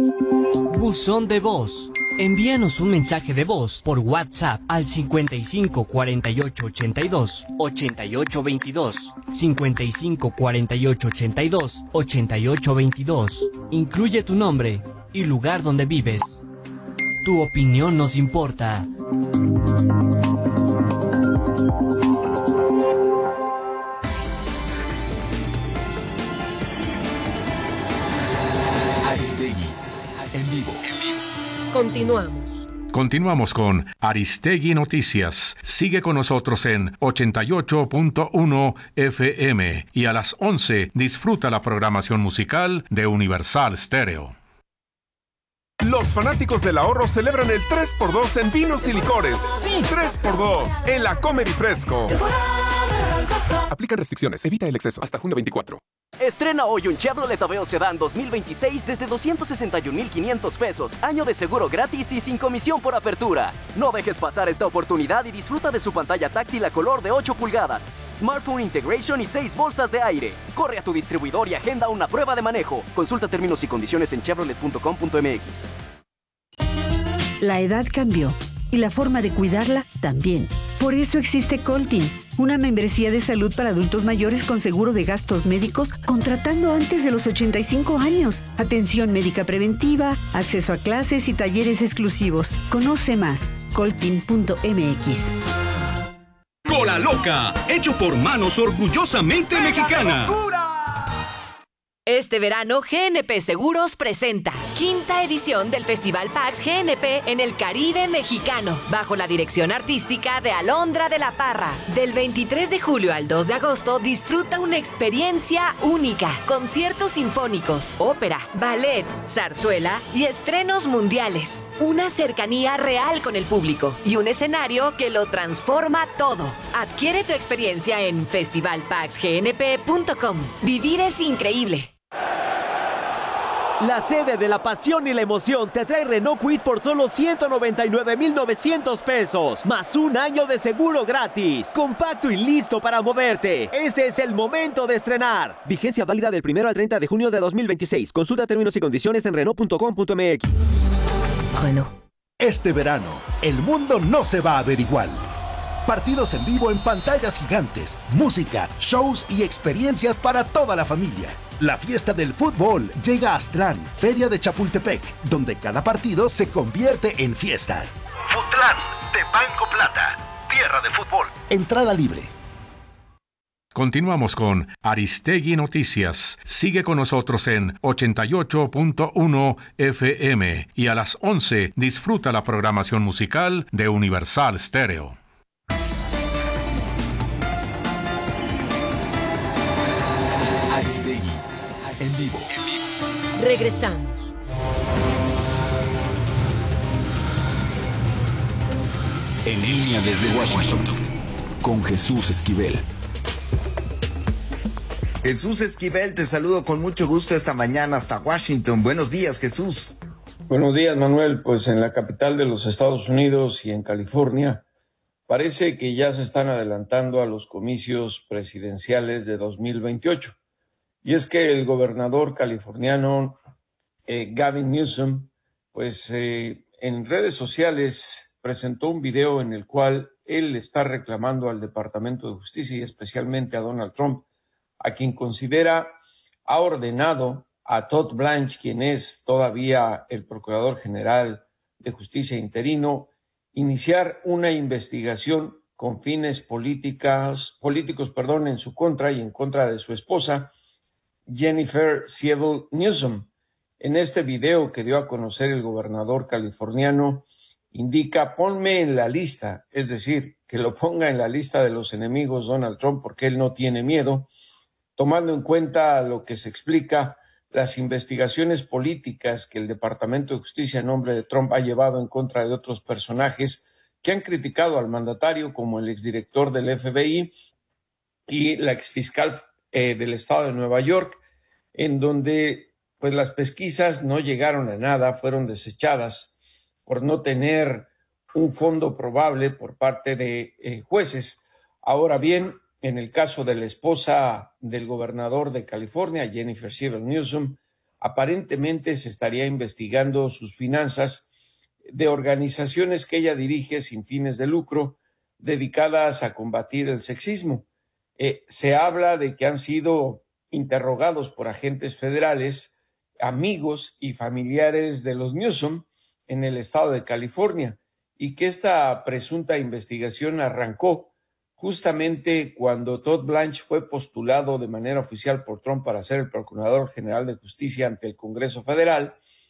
Buzón de voz. Envíanos un mensaje de voz por WhatsApp al 55 48 82 88 22, 55 48 82 88 22. Incluye tu nombre y lugar donde vives. Tu opinión nos importa. Aristegui, en vivo. Continuamos con Aristegui Noticias. Sigue con nosotros en 88.1 FM y a las 11 disfruta la programación musical de Universal Stereo. Los fanáticos del ahorro celebran el 3x2 en vinos y licores. Sí, 3x2 en la Comer y Fresco. Aplican restricciones, evita el exceso. Hasta junio 24. Estrena hoy un Chevrolet Aveo Sedán 2026 desde 261,500 pesos, año de seguro gratis y sin comisión por apertura. No dejes pasar esta oportunidad y disfruta de su pantalla táctil a color de 8 pulgadas, Smartphone Integration y 6 bolsas de aire. Corre a tu distribuidor y agenda una prueba de manejo. Consulta términos y condiciones en chevrolet.com.mx. La edad cambió y la forma de cuidarla también. Por eso existe Coltin, una membresía de salud para adultos mayores con seguro de gastos médicos contratando antes de los 85 años. Atención médica preventiva, acceso a clases y talleres exclusivos. Conoce más, coltin.mx. Cola Loca, hecho por manos orgullosamente mexicanas. Este verano, GNP Seguros presenta quinta edición del Festival PAX GNP en el Caribe mexicano, bajo la dirección artística de Alondra de la Parra. Del 23 de julio al 2 de agosto, disfruta una experiencia única. Conciertos sinfónicos, ópera, ballet, zarzuela y estrenos mundiales. Una cercanía real con el público y un escenario que lo transforma todo. Adquiere tu experiencia en festivalpaxgnp.com. Vivir es increíble. La sede de la pasión y la emoción te trae Renault Kwid por solo 199,900 pesos, más un año de seguro gratis. Compacto y listo para moverte. Este es el momento de estrenar. Vigencia válida del 1 al 30 de junio de 2026. Consulta términos y condiciones en Renault.com.mx. Renault. Este verano, el mundo no se va a ver igual. Partidos en vivo en pantallas gigantes, música, shows y experiencias para toda la familia. La fiesta del fútbol llega a Aztlán, Feria de Chapultepec, donde cada partido se convierte en fiesta. Futlán, de Banco Plata, tierra de fútbol. Entrada libre. Continuamos con Aristegui Noticias. Sigue con nosotros en 88.1 FM y a las 11 disfruta la programación musical de Universal Stereo. Aristegui, en vivo. Regresamos. En línea desde Washington, con Jesús Esquivel. Jesús Esquivel, te saludo con mucho gusto esta mañana hasta Washington. Buenos días, Jesús. Buenos días, Manuel. Pues en la capital de los Estados Unidos y en California, parece que ya se están adelantando a los comicios presidenciales de 2028. Y es que el gobernador californiano Gavin Newsom, pues en redes sociales presentó un video en el cual él está reclamando al Departamento de Justicia y especialmente a Donald Trump, a quien considera ha ordenado a Todd Blanche, quien es todavía el Procurador General de Justicia interino, iniciar una investigación con fines políticos, en su contra y en contra de su esposa, Jennifer Siebel Newsom. En este video que dio a conocer el gobernador californiano, indica: ponme en la lista, es decir, que lo ponga en la lista de los enemigos Donald Trump, porque él no tiene miedo, tomando en cuenta lo que se explica, las investigaciones políticas que el Departamento de Justicia en nombre de Trump ha llevado en contra de otros personajes que han criticado al mandatario, como el exdirector del FBI y la exfiscal del estado de Nueva York, en donde pues las pesquisas no llegaron a nada, fueron desechadas por no tener un fondo probable por parte de jueces. Ahora bien, en el caso de la esposa del gobernador de California, Jennifer Siebel Newsom, Aparentemente se estaría investigando sus finanzas de organizaciones que ella dirige sin fines de lucro, dedicadas a combatir el sexismo. Se habla de que han sido interrogados por agentes federales, amigos y familiares de los Newsom en el estado de California, y que esta presunta investigación arrancó justamente cuando Todd Blanche fue postulado de manera oficial por Trump para ser el Procurador General de Justicia ante el Congreso Federal,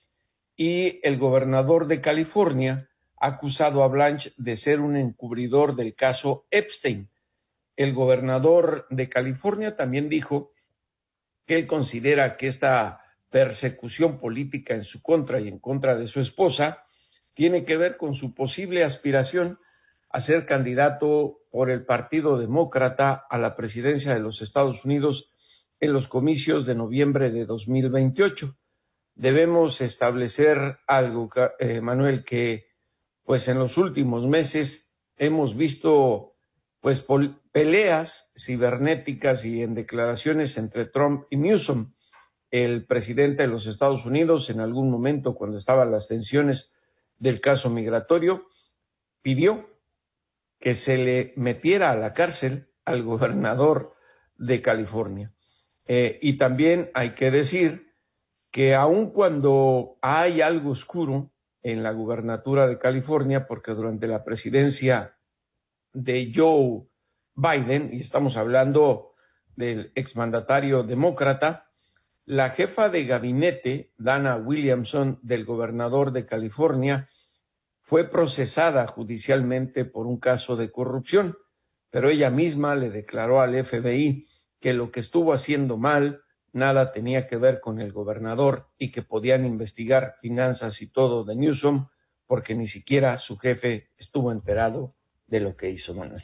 y el gobernador de California ha acusado a Blanche de ser un encubridor del caso Epstein. El gobernador de California también dijo que él considera que esta persecución política en su contra y en contra de su esposa tiene que ver con su posible aspiración a ser candidato por el Partido Demócrata a la presidencia de los Estados Unidos en los comicios de noviembre de 2028. Debemos establecer algo, Manuel, que pues en los últimos meses hemos visto pues peleas cibernéticas y en declaraciones entre Trump y Newsom. El presidente de los Estados Unidos, en algún momento cuando estaban las tensiones del caso migratorio, pidió que se le metiera a la cárcel al gobernador de California. Y también hay que decir que aun cuando hay algo oscuro en la gubernatura de California, porque durante la presidencia de Joe Biden, y estamos hablando del exmandatario demócrata, la jefa de gabinete, Dana Williamson, del gobernador de California, fue procesada judicialmente por un caso de corrupción, pero ella misma le declaró al FBI que lo que estuvo haciendo mal nada tenía que ver con el gobernador y que podían investigar finanzas y todo de Newsom porque ni siquiera su jefe estuvo enterado de lo que hizo, Manuel.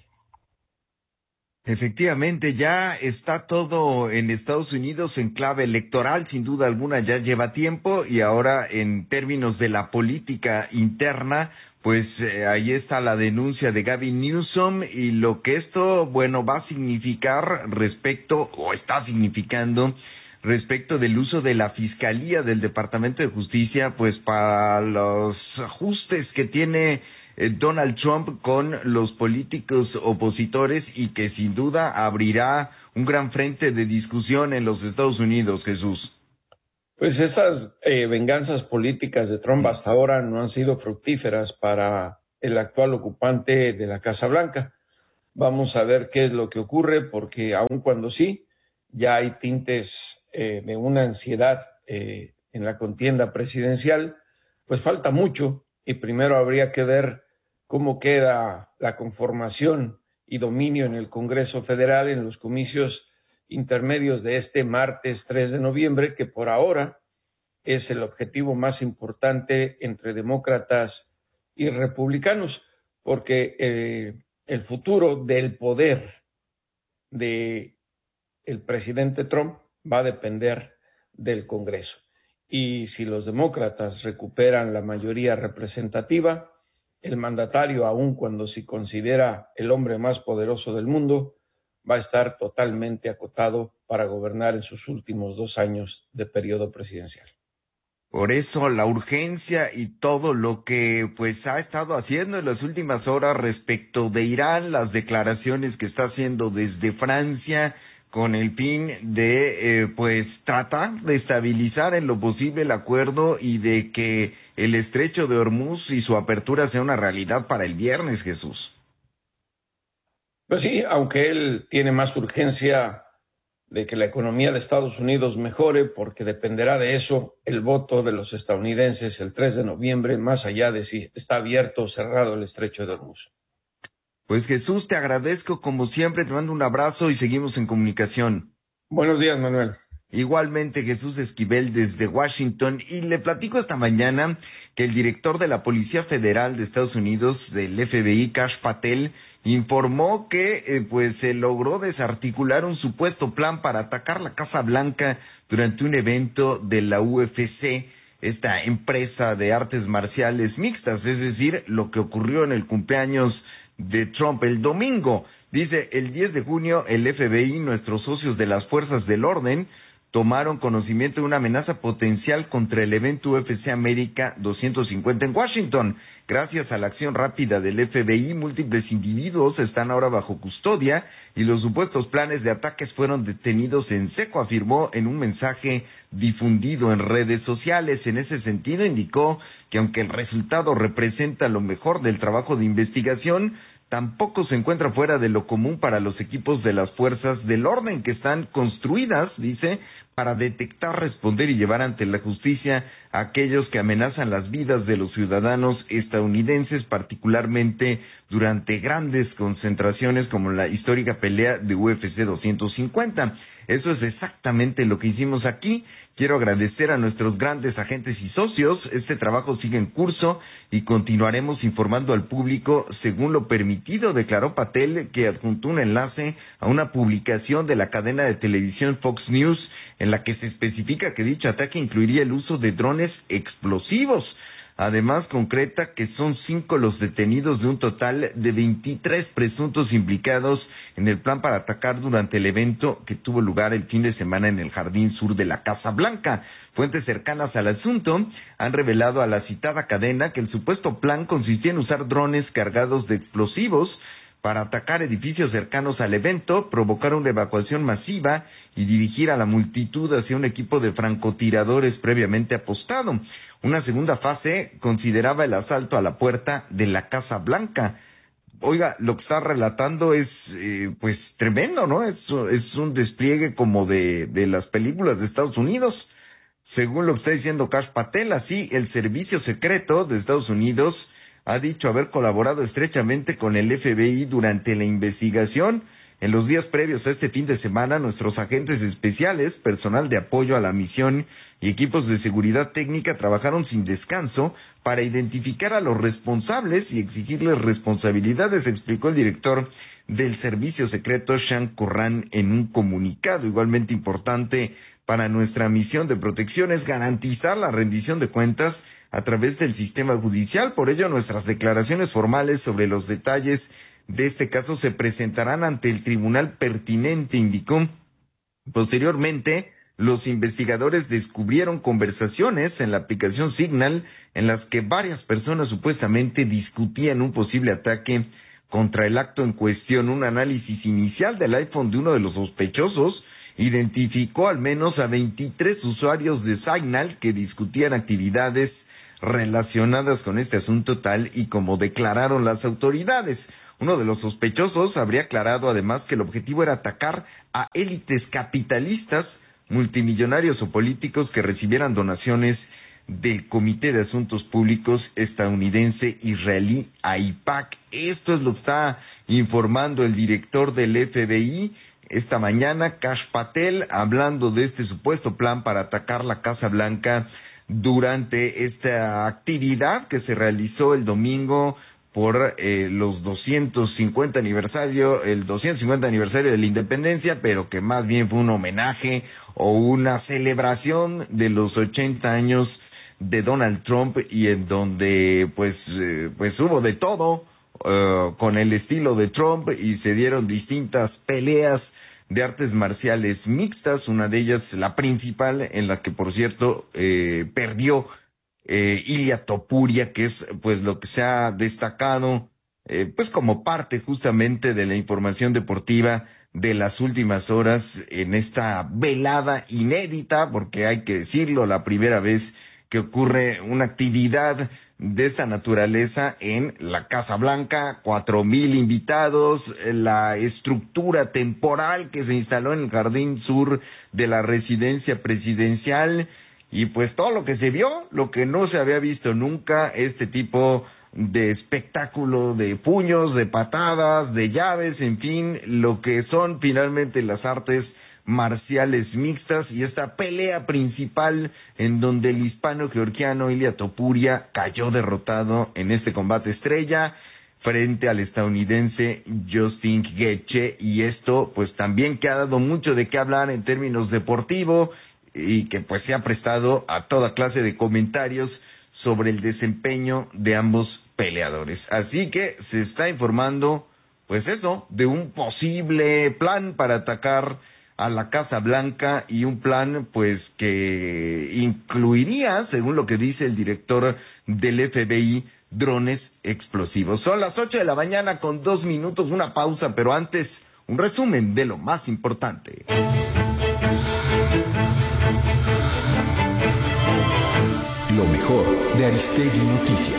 Efectivamente, ya está todo en Estados Unidos en clave electoral, sin duda alguna ya lleva tiempo, y ahora en términos de la política interna, pues ahí está la denuncia de Gavin Newsom y lo que esto, bueno, va a significar respecto, o está significando, respecto del uso de la Fiscalía del Departamento de Justicia, pues para los ajustes que tiene Donald Trump con los políticos opositores y que sin duda abrirá un gran frente de discusión en los Estados Unidos, Jesús. Pues esas venganzas políticas de Trump hasta ahora no han sido fructíferas para el actual ocupante de la Casa Blanca. Vamos a ver qué es lo que ocurre, porque aun cuando sí, ya hay tintes de una ansiedad en la contienda presidencial, pues falta mucho. Y primero habría que ver cómo queda la conformación y dominio en el Congreso Federal en los comicios intermedios de este martes 3 de noviembre, que por ahora es el objetivo más importante entre demócratas y republicanos, porque el futuro del poder del presidente Trump va a depender del Congreso. Y si los demócratas recuperan la mayoría representativa, el mandatario, aun cuando se considera el hombre más poderoso del mundo, va a estar totalmente acotado para gobernar en sus últimos 2 años de periodo presidencial. Por eso la urgencia y todo lo que pues ha estado haciendo en las últimas horas respecto de Irán, las declaraciones que está haciendo desde Francia, con el fin de pues tratar de estabilizar en lo posible el acuerdo y de que el estrecho de Hormuz y su apertura sea una realidad para el viernes, Jesús. Pues sí, aunque él tiene más urgencia de que la economía de Estados Unidos mejore, porque dependerá de eso el voto de los estadounidenses el 3 de noviembre, más allá de si está abierto o cerrado el estrecho de Hormuz. Pues Jesús, te agradezco como siempre, te mando un abrazo y seguimos en comunicación. Buenos días, Manuel. Igualmente, Jesús Esquivel desde Washington, y le platico esta mañana que el director de la Policía Federal de Estados Unidos, del FBI, Kash Patel, informó que pues se logró desarticular un supuesto plan para atacar la Casa Blanca durante un evento de la UFC, esta empresa de artes marciales mixtas, es decir, lo que ocurrió en el cumpleaños de Trump el domingo. Dice, el 10 de junio el FBI, nuestros socios de las fuerzas del orden, tomaron conocimiento de una amenaza potencial contra el evento UFC América 250 en Washington. Gracias a la acción rápida del FBI, múltiples individuos están ahora bajo custodia y los supuestos planes de ataques fueron detenidos en seco, afirmó en un mensaje difundido en redes sociales. En ese sentido, indicó que aunque el resultado representa lo mejor del trabajo de investigación, tampoco se encuentra fuera de lo común para los equipos de las fuerzas del orden que están construidas, dice, para detectar, responder y llevar ante la justicia a aquellos que amenazan las vidas de los ciudadanos estadounidenses, particularmente durante grandes concentraciones como la histórica pelea de UFC 250. Eso es exactamente lo que hicimos aquí. Quiero agradecer a nuestros grandes agentes y socios. Este trabajo sigue en curso y continuaremos informando al público según lo permitido, declaró Patel, que adjuntó un enlace a una publicación de la cadena de televisión Fox News en la que se especifica que dicho ataque incluiría el uso de drones explosivos. Además, concreta que son 5 los detenidos de un total de 23 presuntos implicados en el plan para atacar durante el evento que tuvo lugar el fin de semana en el jardín sur de la Casa Blanca. Fuentes cercanas al asunto han revelado a la citada cadena que el supuesto plan consistía en usar drones cargados de explosivos para atacar edificios cercanos al evento, provocar una evacuación masiva y dirigir a la multitud hacia un equipo de francotiradores previamente apostado. Una segunda fase consideraba el asalto a la puerta de la Casa Blanca. Oiga, lo que está relatando es pues tremendo, ¿no? Es un despliegue como de las películas de Estados Unidos. Según lo que está diciendo Kash Patel, así el servicio secreto de Estados Unidos ha dicho haber colaborado estrechamente con el FBI durante la investigación. En los días previos a este fin de semana, nuestros agentes especiales, personal de apoyo a la misión y equipos de seguridad técnica trabajaron sin descanso para identificar a los responsables y exigirles responsabilidades, explicó el director del servicio secreto Sean Curran en un comunicado. Igualmente importante para nuestra misión de protección es garantizar la rendición de cuentas a través del sistema judicial. Por ello, nuestras declaraciones formales sobre los detalles de este caso se presentarán ante el tribunal pertinente, indicó. Posteriormente, los investigadores descubrieron conversaciones en la aplicación Signal en las que varias personas supuestamente discutían un posible ataque contra el acto en cuestión. Un análisis inicial del iPhone de uno de los sospechosos identificó al menos a 23 usuarios de Signal que discutían actividades relacionadas con este asunto, tal y como declararon las autoridades. Uno de los sospechosos habría aclarado además que el objetivo era atacar a élites capitalistas, multimillonarios o políticos que recibieran donaciones del Comité de Asuntos Públicos estadounidense israelí AIPAC. Esto es lo que está informando el director del FBI esta mañana, Kash Patel, hablando de este supuesto plan para atacar la Casa Blanca durante esta actividad que se realizó el domingo por los 250 aniversario de la independencia, pero que más bien fue un homenaje o una celebración de los 80 años de Donald Trump, y en donde pues hubo de todo con el estilo de Trump, y se dieron distintas peleas de artes marciales mixtas, una de ellas la principal, en la que por cierto perdió Ilia Topuria, que es pues lo que se ha destacado pues como parte justamente de la información deportiva de las últimas horas en esta velada inédita, porque hay que decirlo, la primera vez que ocurre una actividad de esta naturaleza en la Casa Blanca, 4,000 invitados, la estructura temporal que se instaló en el jardín sur de la residencia presidencial, y pues todo lo que se vio, lo que no se había visto nunca, este tipo de espectáculo de puños, de patadas, de llaves, en fin, lo que son finalmente las artes marciales mixtas, y esta pelea principal en donde el hispano-georgiano Ilia Topuria cayó derrotado en este combate estrella frente al estadounidense Justin Gaethje, y esto pues también que ha dado mucho de qué hablar en términos deportivos y que pues se ha prestado a toda clase de comentarios sobre el desempeño de ambos peleadores. Así que se está informando pues eso, de un posible plan para atacar a la Casa Blanca y un plan pues que incluiría, según lo que dice el director del FBI, drones explosivos. Son las 8:02 a.m, una pausa, pero antes un resumen de lo más importante. Lo mejor de Aristegui Noticias.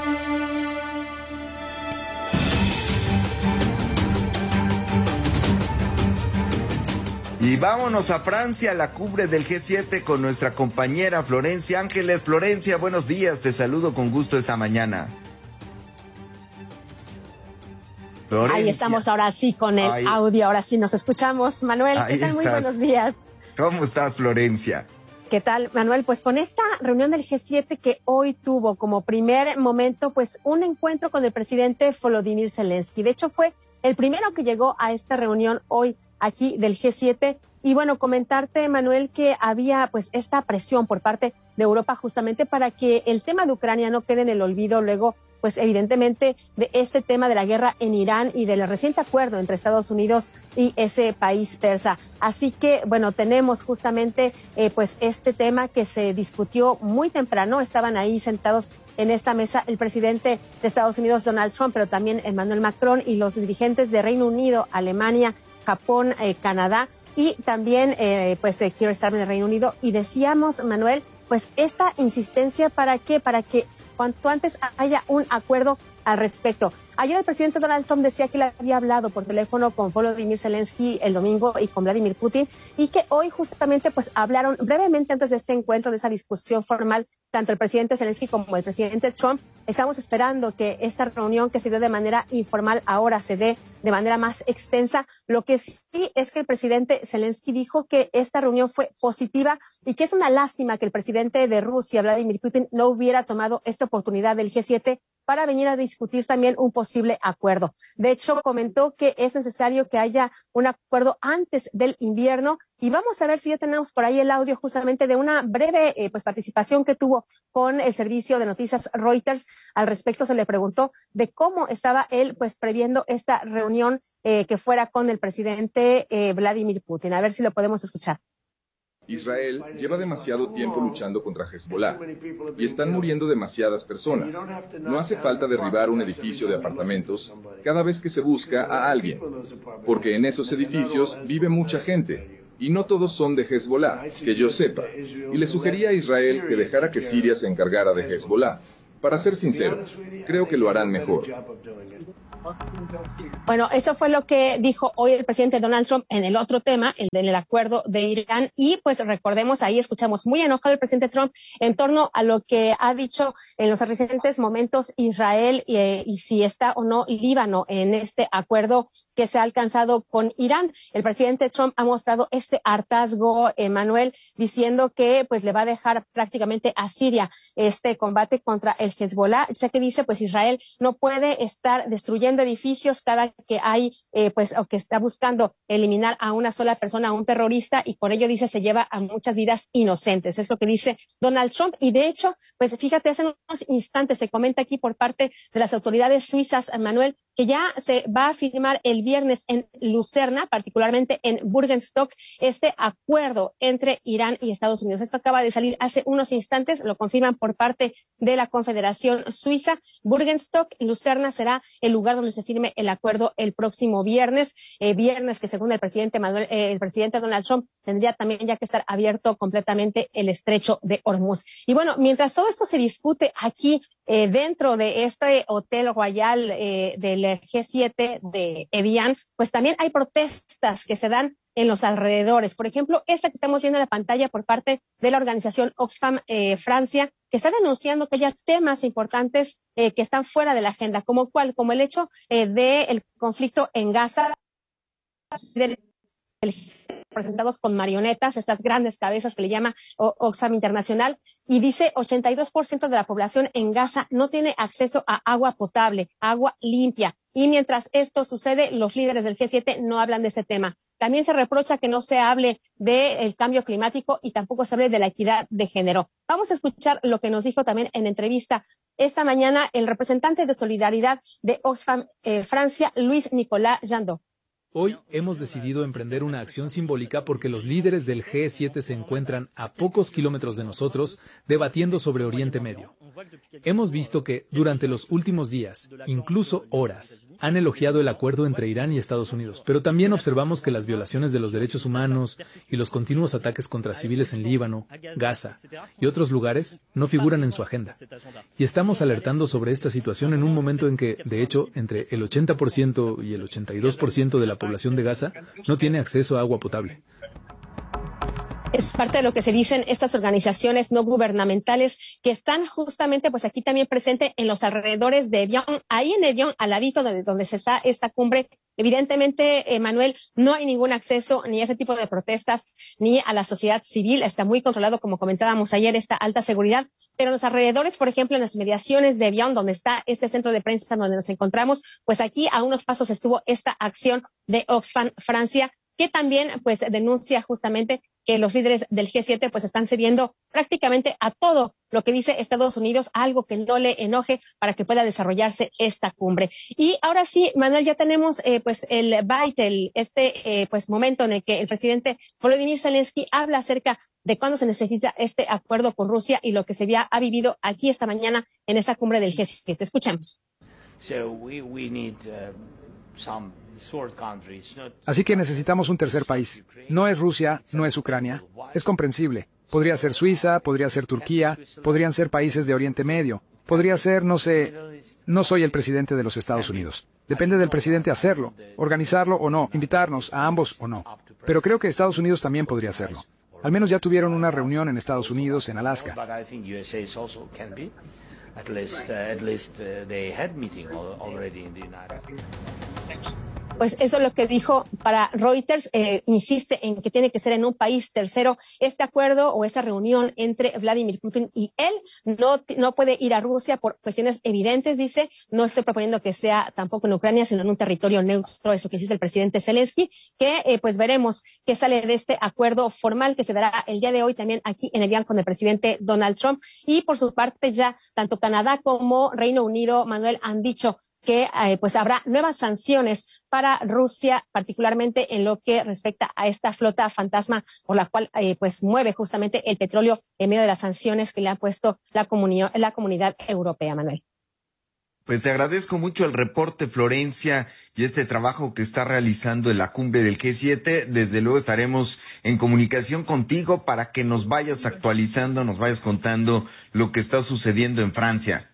Y vámonos a Francia, a la cumbre del G7 con nuestra compañera Florencia Ángeles. Florencia, buenos días, te saludo con gusto esta mañana. Florencia. Ahí estamos ahora sí con el audio, ahora sí nos escuchamos. Manuel, ¿qué tal? Muy buenos días. ¿Cómo estás, Florencia? ¿Qué tal, Manuel? Pues con esta reunión del G7 que hoy tuvo como primer momento, pues un encuentro con el presidente Volodymyr Zelensky. De hecho, fue el primero que llegó a esta reunión hoy aquí del G7. Y bueno, comentarte, Manuel, que había pues esta presión por parte de Europa justamente para que el tema de Ucrania no quede en el olvido luego, pues evidentemente, de este tema de la guerra en Irán y del reciente acuerdo entre Estados Unidos y ese país persa. Así que, bueno, tenemos justamente pues este tema que se discutió muy temprano. Estaban ahí sentados en esta mesa el presidente de Estados Unidos, Donald Trump, pero también Emmanuel Macron y los dirigentes de Reino Unido, Alemania, Japón, Canadá y también pues Keir Starmer de Reino Unido. Y decíamos, Manuel, pues esta insistencia ¿para qué? Para que cuanto antes haya un acuerdo al respecto. Ayer el presidente Donald Trump decía que le había hablado por teléfono con Volodymyr Zelensky el domingo y con Vladimir Putin y que hoy justamente pues hablaron brevemente antes de este encuentro, de esa discusión formal, tanto el presidente Zelensky como el presidente Trump. Estamos esperando que esta reunión que se dio de manera informal ahora se dé de manera más extensa. Lo que sí es que el presidente Zelensky dijo que esta reunión fue positiva y que es una lástima que el presidente de Rusia, Vladimir Putin, no hubiera tomado esta oportunidad del G7 para venir a discutir también un posible acuerdo. De hecho, comentó que es necesario que haya un acuerdo antes del invierno y vamos a ver si ya tenemos por ahí el audio justamente de una breve pues participación que tuvo con el servicio de noticias Reuters. Al respecto se le preguntó de cómo estaba él pues previendo esta reunión que fuera con el presidente Vladimir Putin. A ver si lo podemos escuchar. Israel lleva demasiado tiempo luchando contra Hezbollah y están muriendo demasiadas personas. No hace falta derribar un edificio de apartamentos cada vez que se busca a alguien, porque en esos edificios vive mucha gente y no todos son de Hezbollah, que yo sepa. Y le sugería a Israel que dejara que Siria se encargara de Hezbollah. Para ser sincero, creo que lo harán mejor. Bueno, eso fue lo que dijo hoy el presidente Donald Trump en el otro tema, el del acuerdo de Irán. Y pues recordemos, ahí escuchamos muy enojado el presidente Trump en torno a lo que ha dicho en los recientes momentos Israel y si está o no Líbano en este acuerdo que se ha alcanzado con Irán. El presidente Trump ha mostrado este hartazgo, Manuel, diciendo que pues le va a dejar prácticamente a Siria este combate contra el Hezbollah, ya que dice pues Israel no puede estar destruyendo edificios cada que hay pues o que está buscando eliminar a una sola persona, a un terrorista, y por ello dice se lleva a muchas vidas inocentes. Es lo que dice Donald Trump. Y de hecho, pues fíjate, hace unos instantes se comenta aquí por parte de las autoridades suizas, Manuel, que ya se va a firmar el viernes en Lucerna, particularmente en Burgenstock, este acuerdo entre Irán y Estados Unidos. Esto acaba de salir hace unos instantes, lo confirman por parte de la Confederación Suiza. Burgenstock y Lucerna será el lugar donde se firme el acuerdo el próximo viernes, viernes que según el presidente Donald Trump tendría también ya que estar abierto completamente el estrecho de Hormuz. Y bueno, mientras todo esto se discute aquí dentro de este Hotel Royal del G7 de Evian, pues también hay protestas que se dan en los alrededores. Por ejemplo, esta que estamos viendo en la pantalla por parte de la organización Oxfam Francia, que está denunciando que hay temas importantes que están fuera de la agenda, como el hecho del conflicto en Gaza, presentados con marionetas, estas grandes cabezas que le llama Oxfam Internacional, y dice 82% de la población en Gaza no tiene acceso a agua potable, agua limpia. Y mientras esto sucede, los líderes del G7 no hablan de este tema. También se reprocha que no se hable del cambio climático y tampoco se hable de la equidad de género. Vamos a escuchar lo que nos dijo también en entrevista esta mañana el representante de Solidaridad de Oxfam Francia, Luis Nicolas Jandot. Hoy hemos decidido emprender una acción simbólica porque los líderes del G7 se encuentran a pocos kilómetros de nosotros debatiendo sobre Oriente Medio. Hemos visto que, durante los últimos días, incluso horas, han elogiado el acuerdo entre Irán y Estados Unidos, pero también observamos que las violaciones de los derechos humanos y los continuos ataques contra civiles en Líbano, Gaza y otros lugares no figuran en su agenda. Y estamos alertando sobre esta situación en un momento en que, de hecho, entre el 80% y el 82% de la población de Gaza no tiene acceso a agua potable. Es parte de lo que se dicen estas organizaciones no gubernamentales que están justamente pues aquí también presentes en los alrededores de Evian, ahí en Evian, al ladito donde se está esta cumbre. Evidentemente, Manuel, no hay ningún acceso ni a ese tipo de protestas ni a la sociedad civil. Está muy controlado, como comentábamos ayer, esta alta seguridad. Pero en los alrededores, por ejemplo, en las mediaciones de Evian, donde está este centro de prensa donde nos encontramos, pues aquí a unos pasos estuvo esta acción de Oxfam Francia, que también pues denuncia justamente que los líderes del G7 pues están cediendo prácticamente a todo lo que dice Estados Unidos, algo que no le enoje para que pueda desarrollarse esta cumbre. Y ahora sí, Manuel, ya tenemos pues el byte, pues momento en el que el presidente Volodymyr Zelensky habla acerca de cuándo se necesita este acuerdo con Rusia y lo que se ha vivido aquí esta mañana en esa cumbre del G7. Escuchamos. Así que necesitamos un tercer país. No es Rusia, no es Ucrania. Es comprensible. Podría ser Suiza, podría ser Turquía, podrían ser países de Oriente Medio. Podría ser, no sé, no soy el presidente de los Estados Unidos. Depende del presidente hacerlo, organizarlo o no, invitarnos a ambos o no. Pero creo que Estados Unidos también podría hacerlo. Al menos ya tuvieron una reunión en Estados Unidos, en Alaska. At least they had meeting already in the United States. Pues eso es lo que dijo para Reuters, insiste en que tiene que ser en un país tercero este acuerdo o esta reunión entre Vladimir Putin y él. No puede ir a Rusia por cuestiones evidentes, dice. No estoy proponiendo que sea tampoco en Ucrania, sino en un territorio neutro, eso que dice el presidente Zelensky, que pues veremos qué sale de este acuerdo formal que se dará el día de hoy también aquí en Evian con el presidente Donald Trump. Y por su parte ya tanto Canadá como Reino Unido, Manuel, han dicho que pues habrá nuevas sanciones para Rusia, particularmente en lo que respecta a esta flota fantasma por la cual pues mueve justamente el petróleo en medio de las sanciones que le ha puesto la comunidad europea, Manuel. Pues te agradezco mucho el reporte, Florencia, y este trabajo que está realizando en la cumbre del G7. Desde luego estaremos en comunicación contigo para que nos vayas actualizando, nos vayas contando lo que está sucediendo en Francia.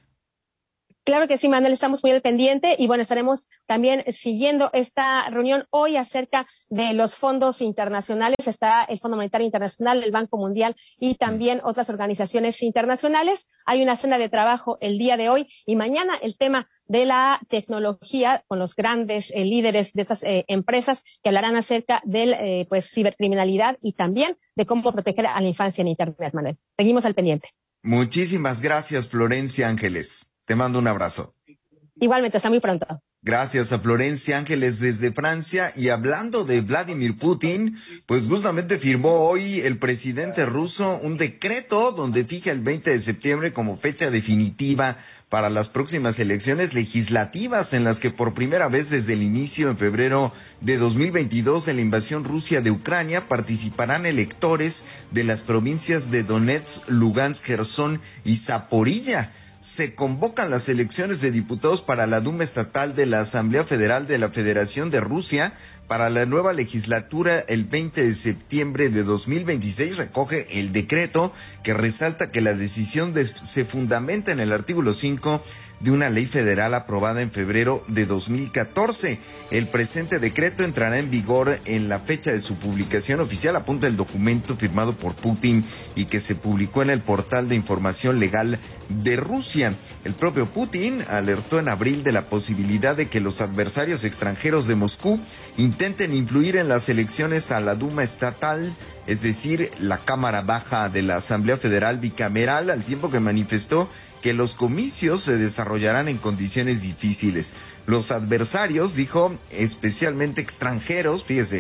Claro que sí, Manuel, estamos muy al pendiente y bueno, estaremos también siguiendo esta reunión hoy acerca de los fondos internacionales. Está el Fondo Monetario Internacional, el Banco Mundial y también otras organizaciones internacionales. Hay una cena de trabajo el día de hoy y mañana el tema de la tecnología con los grandes líderes de estas empresas que hablarán acerca de pues cibercriminalidad y también de cómo proteger a la infancia en Internet, Manuel. Seguimos al pendiente. Muchísimas gracias, Florencia Ángeles. Te mando un abrazo. Igualmente, hasta muy pronto. Gracias a Florencia Ángeles desde Francia. Y hablando de Vladimir Putin, pues justamente firmó hoy el presidente ruso un decreto donde fija el 20 de septiembre como fecha definitiva para las próximas elecciones legislativas en las que por primera vez desde el inicio en febrero de 2022 de la invasión Rusia de Ucrania participarán electores de las provincias de Donetsk, Lugansk, Jersón y Zaporilla. Se convocan las elecciones de diputados para la Duma Estatal de la Asamblea Federal de la Federación de Rusia para la nueva legislatura el 20 de septiembre de 2026. Recoge el decreto que resalta que la decisión se fundamenta en el artículo 5 de una ley federal aprobada en febrero de 2014. El presente decreto entrará en vigor en la fecha de su publicación oficial, apunta el documento firmado por Putin y que se publicó en el portal de información legal de Rusia. El propio Putin alertó en abril de la posibilidad de que los adversarios extranjeros de Moscú intenten influir en las elecciones a la Duma estatal, es decir, la Cámara Baja de la Asamblea Federal Bicameral, al tiempo que manifestó que los comicios se desarrollarán en condiciones difíciles. Los adversarios, dijo, especialmente extranjeros, fíjese,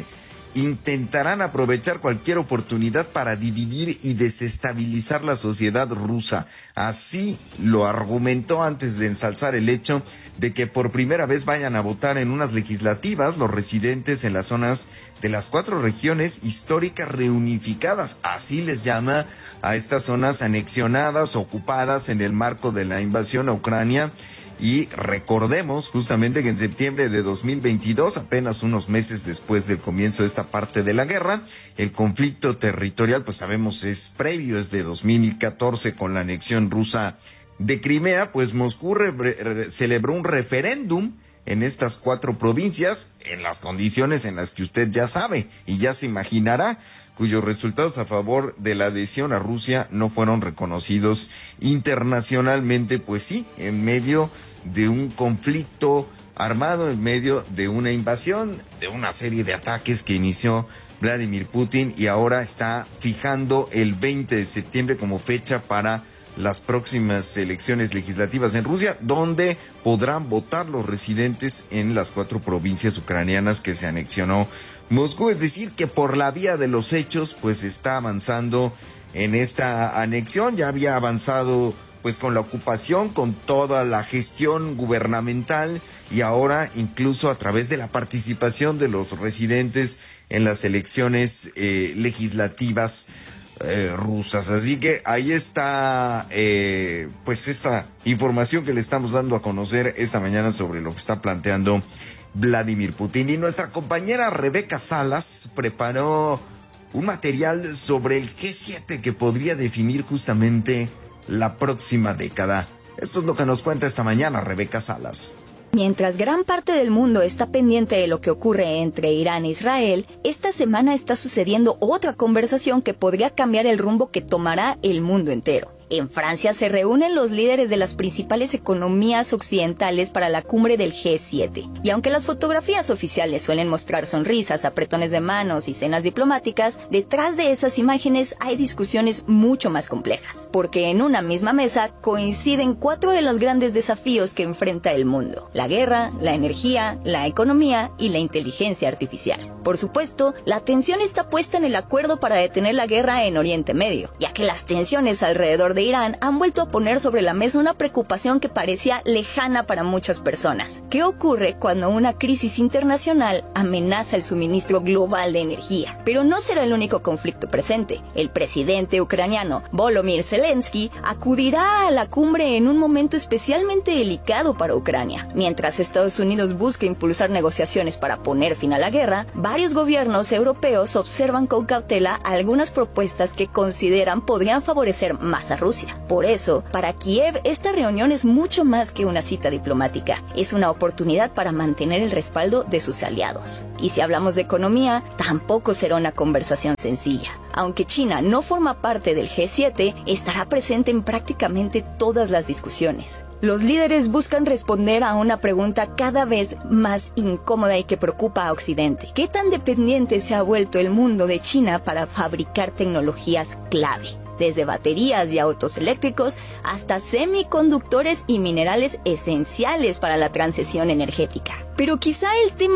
intentarán aprovechar cualquier oportunidad para dividir y desestabilizar la sociedad rusa. Así lo argumentó antes de ensalzar el hecho de que por primera vez vayan a votar en unas legislativas los residentes en las zonas de las 4 regiones históricas reunificadas. Así les llama a estas zonas anexionadas, ocupadas en el marco de la invasión a Ucrania. Y recordemos justamente que en septiembre de 2022, apenas unos meses después del comienzo de esta parte de la guerra, el conflicto territorial, pues sabemos, es previo, es de 2014 con la anexión rusa de Crimea, pues Moscú celebró un referéndum en estas 4 provincias, en las condiciones en las que usted ya sabe y ya se imaginará, cuyos resultados a favor de la adhesión a Rusia no fueron reconocidos internacionalmente, pues sí, en medio de un conflicto armado, en medio de una invasión, de una serie de ataques que inició Vladimir Putin y ahora está fijando el 20 de septiembre como fecha para las próximas elecciones legislativas en Rusia, donde podrán votar los residentes en las 4 provincias ucranianas que se anexionó Moscú. Es decir, que por la vía de los hechos, pues está avanzando en esta anexión. Ya había avanzado pues con la ocupación, con toda la gestión gubernamental y ahora incluso a través de la participación de los residentes en las elecciones legislativas rusas. Así que ahí está pues esta información que le estamos dando a conocer esta mañana sobre lo que está planteando Vladimir Putin. Y nuestra compañera Rebeca Salas preparó un material sobre el G7 que podría definir justamente la próxima década. Esto es lo que nos cuenta esta mañana Rebeca Salas. Mientras gran parte del mundo está pendiente de lo que ocurre entre Irán e Israel, esta semana está sucediendo otra conversación que podría cambiar el rumbo que tomará el mundo entero. En Francia se reúnen los líderes de las principales economías occidentales para la cumbre del G7. Y aunque las fotografías oficiales suelen mostrar sonrisas, apretones de manos y cenas diplomáticas, detrás de esas imágenes hay discusiones mucho más complejas. Porque en una misma mesa coinciden 4 de los grandes desafíos que enfrenta el mundo: la guerra, la energía, la economía y la inteligencia artificial. Por supuesto, la atención está puesta en el acuerdo para detener la guerra en Oriente Medio, ya que las tensiones alrededor de Irán han vuelto a poner sobre la mesa una preocupación que parecía lejana para muchas personas. ¿Qué ocurre cuando una crisis internacional amenaza el suministro global de energía? Pero no será el único conflicto presente. El presidente ucraniano Volodymyr Zelensky acudirá a la cumbre en un momento especialmente delicado para Ucrania. Mientras Estados Unidos busca impulsar negociaciones para poner fin a la guerra, varios gobiernos europeos observan con cautela algunas propuestas que consideran podrían favorecer más a Rusia. Por eso, para Kiev, esta reunión es mucho más que una cita diplomática. Es una oportunidad para mantener el respaldo de sus aliados. Y si hablamos de economía, tampoco será una conversación sencilla. Aunque China no forma parte del G7, estará presente en prácticamente todas las discusiones. Los líderes buscan responder a una pregunta cada vez más incómoda y que preocupa a Occidente. ¿Qué tan dependiente se ha vuelto el mundo de China para fabricar tecnologías clave? Desde baterías y autos eléctricos hasta semiconductores y minerales esenciales para la transición energética. Pero quizá el tema